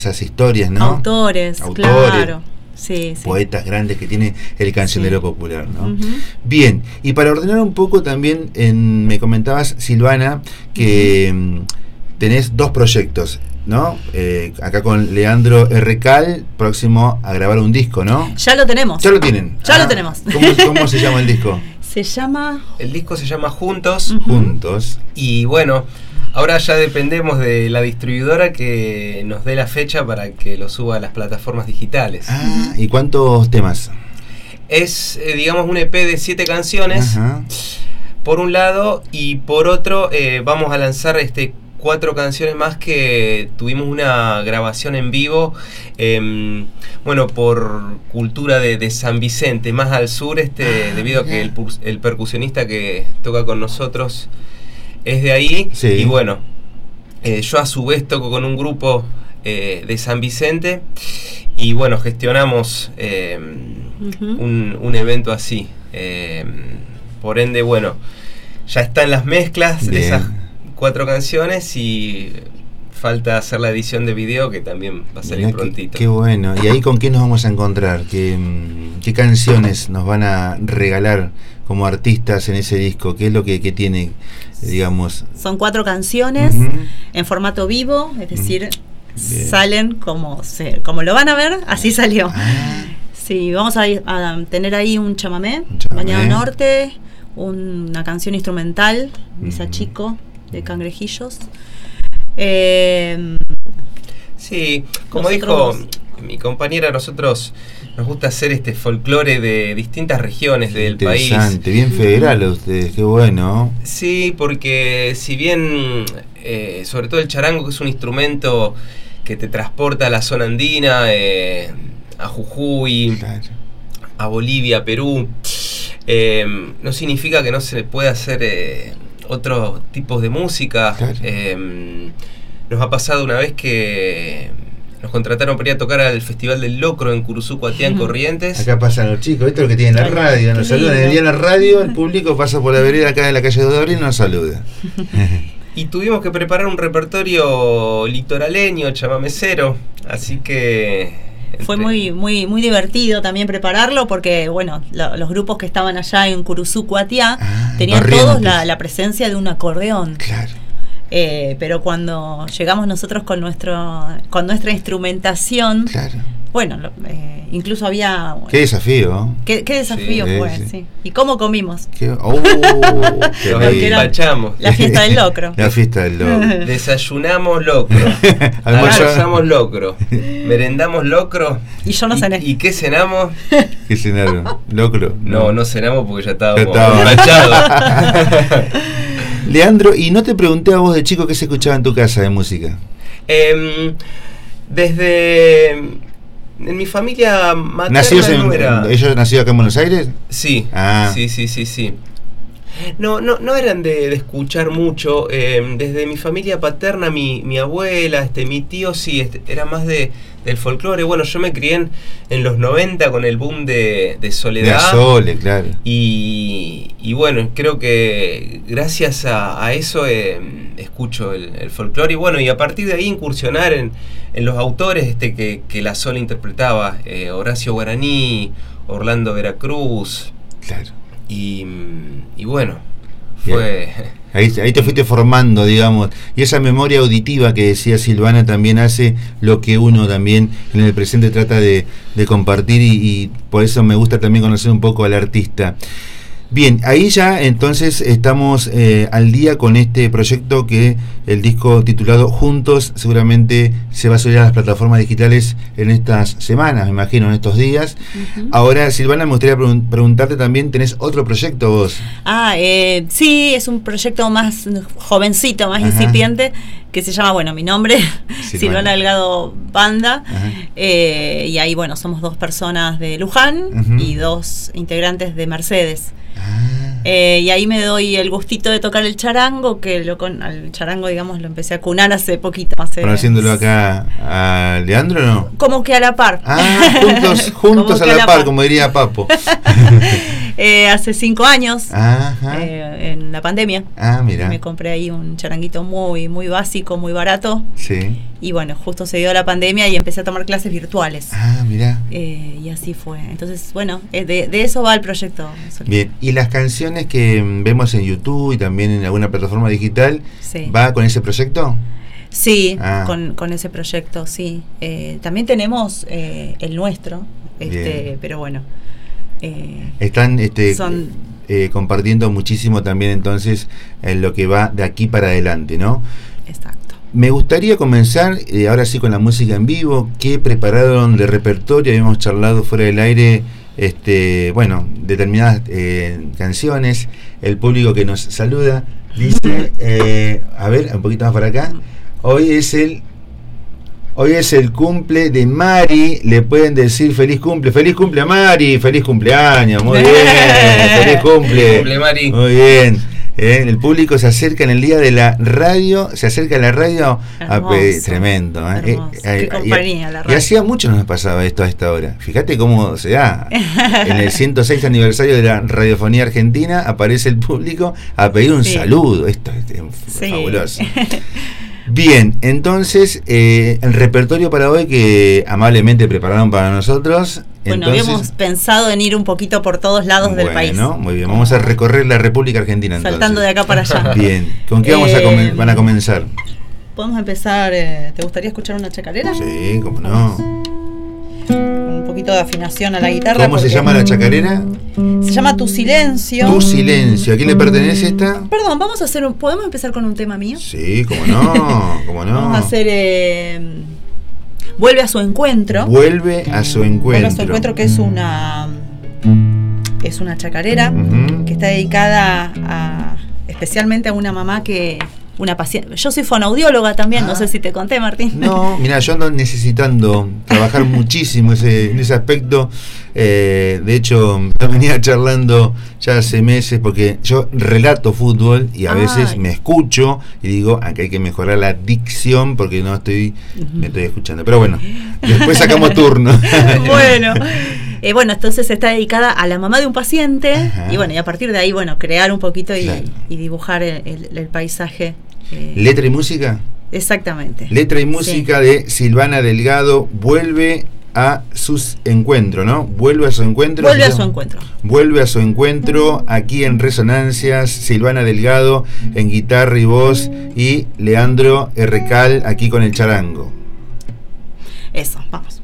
esas historias, ¿no? Autores, claro. Sí, sí. Poetas grandes que tiene el cancionero popular, ¿no? Bien, y para ordenar un poco también, me comentabas, Silvana, que tenés 2 proyectos, ¿no? Acá con Leandro Recal, próximo a grabar un disco, ¿no? Ya lo tenemos. Ya lo tienen. Ya lo tenemos. ¿Cómo se llama el disco? El disco se llama Juntos. Juntos. Y bueno, ahora ya dependemos de la distribuidora que nos dé la fecha para que lo suba a las plataformas digitales. ¿Y cuántos temas? Es, digamos, un EP de 7 canciones, por un lado, y por otro vamos a lanzar 4 canciones más que tuvimos una grabación en vivo, bueno, por cultura de San Vicente, más al sur, debido a que el percusionista que toca con nosotros es de ahí, y bueno, yo a su vez toco con un grupo de San Vicente, y bueno, gestionamos un evento así, por ende, bueno, ya están las mezclas de esas 4 canciones y falta hacer la edición de video, que también va a salir prontito. Qué bueno. ¿Y ahí con qué nos vamos a encontrar? ¿Qué canciones nos van a regalar como artistas en ese disco? ¿Qué es lo que tiene, digamos? Son 4 canciones en formato vivo, es decir, salen como lo van a ver, así salió. Sí, vamos a tener ahí un chamamé, Bañado Norte, una canción instrumental, Misa Chico, de Cangrejillos. Sí, como dijo mi compañera, a nosotros nos gusta hacer folclore de distintas regiones del país. Interesante, bien federal a ustedes, qué bueno. Sí, porque si bien, sobre todo el charango, que es un instrumento que te transporta a la zona andina, a Jujuy, a Bolivia, a Perú, no significa que no se pueda hacer otros tipos de música. Nos ha pasado una vez que nos contrataron para ir a tocar al Festival del Locro en Curuzú, Cuatiá, en Corrientes. Acá pasan los chicos, esto es lo que tienen la radio, nos saludan el día en la radio, el público pasa por la vereda acá de la calle 2 de Abril y nos saluda. Y tuvimos que preparar un repertorio litoraleño, chamamecero, así que fue muy divertido también prepararlo, porque bueno, los grupos que estaban allá en Curuzú, Cuatiá, tenían todos la presencia de un acordeón. Claro. Pero cuando llegamos nosotros con nuestra instrumentación, bueno, incluso había... ¡Qué desafío! ¡Qué desafío fue! Sí. ¿Y cómo comimos? Despachamos. La fiesta del locro. La fiesta del locro. Desayunamos locro. Almorzamos locro. Merendamos locro. Y yo no cené. ¿Y qué cenamos? ¿Qué cenaron? ¿Locro? No cenamos porque ya estábamos enganchados. Leandro, y no te pregunté a vos de chico qué se escuchaba en tu casa de música. En mi familia materna ¿Ellos nacieron acá en Buenos Aires? Sí, sí. No eran de escuchar mucho. Desde mi familia paterna, mi abuela, mi tío, sí, era más del folclore. Bueno, yo me crié en los 90 con el boom de Soledad. De Sole, claro. Y bueno, creo que gracias a eso escucho el folclore. Y bueno, y a partir de ahí incursionar en los autores que la Sole interpretaba. Horacio Guaraní, Orlando Veracruz. Claro. Y bueno, fue... Ahí te fuiste formando, digamos, y esa memoria auditiva que decía Silvana también hace lo que uno también en el presente trata de compartir, y por eso me gusta también conocer un poco al artista. Bien, ahí ya entonces estamos al día con este proyecto, que el disco titulado Juntos seguramente se va a subir a las plataformas digitales en estas semanas, me imagino, en estos días. Ahora, Silvana, me gustaría preguntarte también, ¿tenés otro proyecto vos? Sí, es un proyecto más jovencito, más incipiente, que se llama, bueno, mi nombre, Silvana Delgado Banda, y ahí, bueno, somos 2 personas de Luján y 2 integrantes de Mercedes. Y ahí me doy el gustito de tocar el charango, que al charango, digamos, lo empecé a cunar hace poquito. ¿Conociéndolo acá a Leandro o no? Como que a la par. Juntos a la par, como diría Papo. Hace 5 años, en la pandemia. Mira. Me compré ahí un charanguito muy, muy básico, muy barato. Sí. Y bueno, justo se dio la pandemia y empecé a tomar clases virtuales. Mira. Y así fue. Entonces, bueno, de eso va el proyecto. Bien, y las canciones que vemos en YouTube y también en alguna plataforma digital, sí. ¿Va con ese proyecto? Sí, con ese proyecto, sí. También tenemos el nuestro, pero bueno. Están compartiendo muchísimo también entonces en lo que va de aquí para adelante, ¿no? Exacto. Me gustaría comenzar ahora sí con la música en vivo. ¿Qué prepararon de repertorio? Habíamos charlado fuera del aire determinadas canciones. El público que nos saluda dice, a ver, un poquito más para acá. Hoy es el cumple de Mari. Le pueden decir feliz cumple a Mari, feliz cumpleaños, muy bien, feliz cumple Mari. Muy bien. El público se acerca en el día de la radio, se acerca a la radio. Tremendo. Qué compañía, la radio. Y hacía mucho no nos pasaba esto a esta hora. Fíjate cómo se da. En el 106 aniversario de la radiofonía argentina aparece el público a pedir un saludo. Esto es fabuloso. Bien, entonces el repertorio para hoy que amablemente prepararon para nosotros. Bueno, habíamos pensado en ir un poquito por todos lados del país. Muy bien, vamos a recorrer la República Argentina entonces. Saltando de acá para allá. Bien, ¿con qué van a comenzar? Podemos empezar, ¿te gustaría escuchar una chacarera? Sí, cómo no. Un poquito de afinación a la guitarra. ¿Cómo se llama la chacarera? Se llama Tu Silencio. Tu Silencio. ¿A quién le pertenece esta? Perdón, ¿podemos empezar con un tema mío? Sí, cómo no, cómo no. Vamos a hacer Vuelve a su encuentro. Vuelve a su encuentro, que es una chacarera que está dedicada especialmente a una mamá una paciente. Yo soy fonoaudióloga también, no sé si te conté, Martín. No, mira, yo ando necesitando trabajar muchísimo en ese aspecto. De hecho, yo venía charlando ya hace meses porque yo relato fútbol y a veces me escucho y digo, aquí hay que mejorar la dicción porque me estoy escuchando. Pero bueno, después sacamos turno. Bueno, entonces está dedicada a la mamá de un paciente. Y a partir de ahí, crear un poquito y dibujar el paisaje. ¿Letra y música? Exactamente. Letra y música de Silvana Delgado. Vuelve a sus encuentros, ¿no? Vuelve a su encuentro. Vuelve a su encuentro aquí en Resonancias. Silvana Delgado en guitarra y voz y Leandro Errecal aquí con el charango. Eso, vamos.